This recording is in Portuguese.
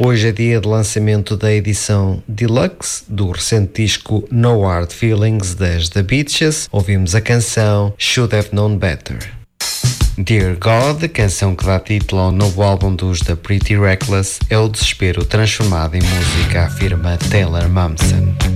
Hoje é dia de lançamento da edição Deluxe do recente disco No Hard Feelings das The Beaches. Ouvimos a canção Should Have Known Better. Dear God, canção que dá título ao novo álbum dos The Pretty Reckless, é o desespero transformado em música, afirma Taylor Momsen.